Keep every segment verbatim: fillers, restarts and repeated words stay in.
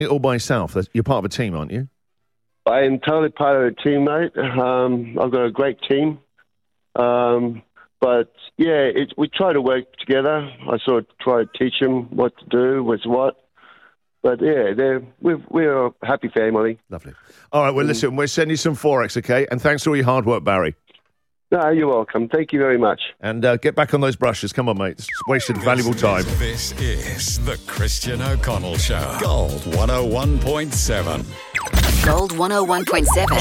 it all by yourself. You're part of a team, aren't you? I am totally part of a team, mate. Um, I've got a great team. Um, but, yeah, it, we try to work together. I sort of try to teach them what to do, what's what. But, yeah, they're, we're, we're a happy family. Lovely. All right, well, listen, we'll send you some Forex, okay? And thanks for all your hard work, Barry. No, you're welcome. Thank you very much. And uh, get back on those brushes. Come on, mate. It's wasted valuable time. This is the Christian O'Connell Show. Gold one oh one point seven. Gold one oh one point seven.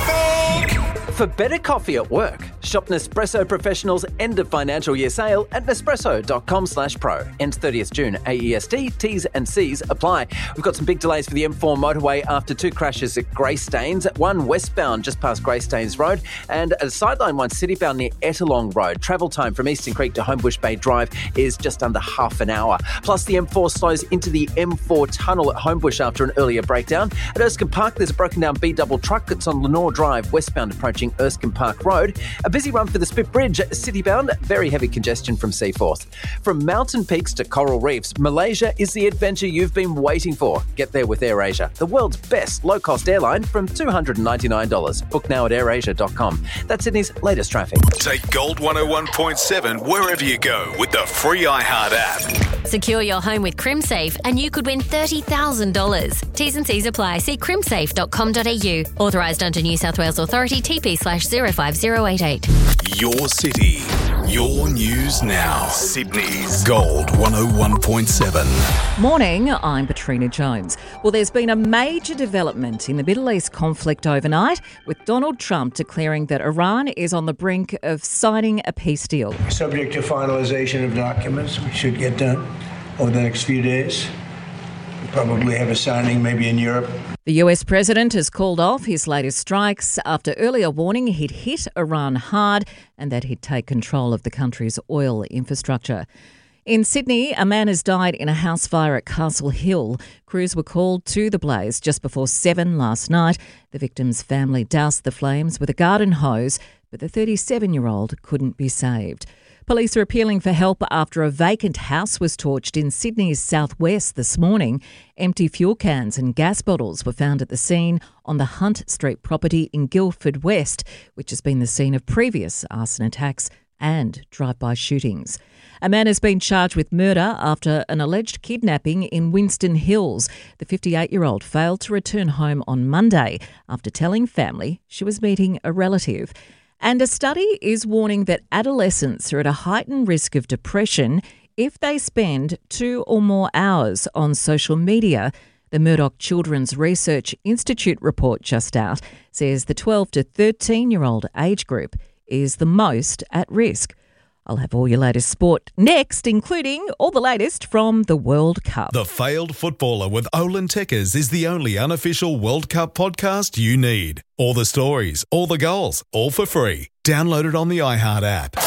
For better coffee at work, shop Nespresso Professional's end of financial year sale at Nespresso.com slash pro. Ends thirtieth June. A E S T, T's and C's apply. We've got some big delays for the M four motorway after two crashes at Greystanes. One westbound just past Greystanes Road and a sideline one citybound near Ettalong Road. Travel time from Eastern Creek to Homebush Bay Drive is just under half an hour. Plus the M four slows into the M four tunnel at Homebush after an earlier breakdown. At Erskine Park, there's a broken down B-double truck that's on Lenore Drive, westbound approaching Erskine Park Road. A busy run for the Spit Bridge, citybound, very heavy congestion from Seaforth. From mountain peaks to coral reefs, Malaysia is the adventure you've been waiting for. Get there with AirAsia, the world's best low-cost airline from two hundred ninety-nine dollars. Book now at air asia dot com. That's Sydney's latest traffic. Take Gold one oh one point seven wherever you go with the free iHeart app. Secure your home with CrimSafe and you could win thirty thousand dollars. T's and C's apply. See crimsafe dot com dot a u. Authorised under New South Wales Authority, T P slash zero five zero eight eight. Your city, your news now. Sydney's Gold one oh one point seven. Morning, I'm Katrina Jones. Well, there's been a major development in the Middle East conflict overnight, with Donald Trump declaring that Iran is on the brink of signing a peace deal. Subject to finalization of documents, we should get done over the next few days. We'll probably have a signing maybe in Europe. The U S president has called off his latest strikes after earlier warning he'd hit Iran hard and that he'd take control of the country's oil infrastructure. In Sydney, a man has died in a house fire at Castle Hill. Crews were called to the blaze just before seven last night. The victim's family doused the flames with a garden hose, but the thirty-seven-year-old couldn't be saved. Police are appealing for help after a vacant house was torched in Sydney's southwest this morning. Empty fuel cans and gas bottles were found at the scene on the Hunt Street property in Guildford West, which has been the scene of previous arson attacks and drive-by shootings. A man has been charged with murder after an alleged kidnapping in Winston Hills. The fifty-eight-year-old failed to return home on Monday after telling family she was meeting a relative. And a study is warning that adolescents are at a heightened risk of depression if they spend two or more hours on social media. The Murdoch Children's Research Institute report just out says the twelve to thirteen-year-old age group is the most at risk. I'll have all your latest sport next, including all the latest from the World Cup. The Failed Footballer with Olin Tekkers is the only unofficial World Cup podcast you need. All the stories, all the goals, all for free. Download it on the iHeart app.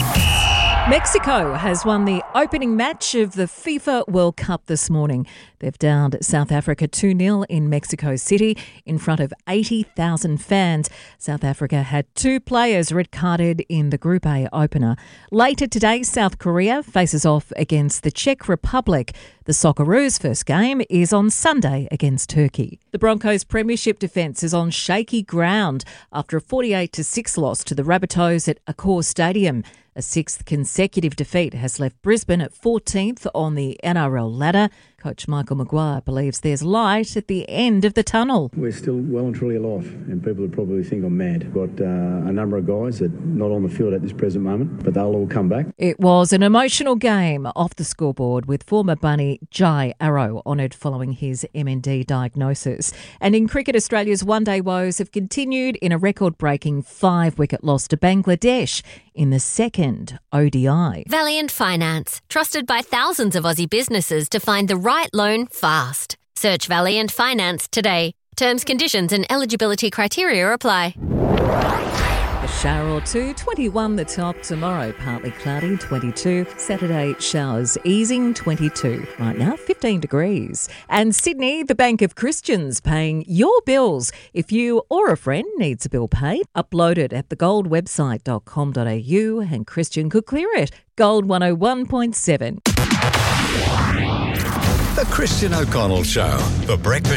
Mexico has won the opening match of the FIFA World Cup this morning. They've downed South Africa two nil in Mexico City in front of eighty thousand fans. South Africa had two players red-carded in the Group A opener. Later today, South Korea faces off against the Czech Republic. The Socceroos' first game is on Sunday against Turkey. The Broncos' premiership defence is on shaky ground after a forty-eight to six loss to the Rabbitohs at Accor Stadium. A sixth consecutive defeat has left Brisbane at fourteenth on the N R L ladder. Coach Michael Maguire believes there's light at the end of the tunnel. We're still well and truly alive, and people would probably think I'm mad. Got uh, a number of guys that are not on the field at this present moment, but they'll all come back. It was an emotional game off the scoreboard with former bunny Jai Arrow honoured following his M N D diagnosis. And in cricket, Australia's one-day woes have continued in a record-breaking five-wicket loss to Bangladesh in the second O D I. Valiant Finance, trusted by thousands of Aussie businesses to find the right loan fast. Search Valiant Finance today. Terms, conditions and eligibility criteria apply. A shower or two, twenty-one the top. Tomorrow, partly cloudy, twenty-two. Saturday, showers easing, twenty-two. Right now, fifteen degrees. And Sydney, the Bank of Christians, paying your bills. If you or a friend needs a bill paid, upload it at the gold website dot com dot a u and Christian could clear it. Gold one oh one point seven. The Christian O'Connell Show. The breakfast